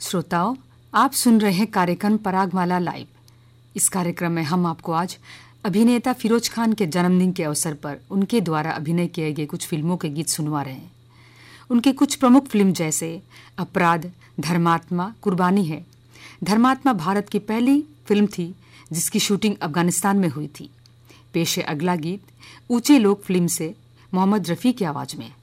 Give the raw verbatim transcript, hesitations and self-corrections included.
श्रोताओं, आप सुन रहे हैं कार्यक्रम परागमाला लाइव। इस कार्यक्रम में हम आपको आज अभिनेता फिरोज खान के जन्मदिन के अवसर पर उनके द्वारा अभिनय किए गए कुछ फिल्मों के गीत सुनवा रहे हैं। उनके कुछ प्रमुख फिल्म जैसे अपराध, धर्मात्मा, कुर्बानी है। धर्मात्मा भारत की पहली फिल्म थी जिसकी शूटिंग अफगानिस्तान में हुई थी। पेश है अगला गीत ऊंचे लोग फिल्म से मोहम्मद रफ़ी की आवाज़ में।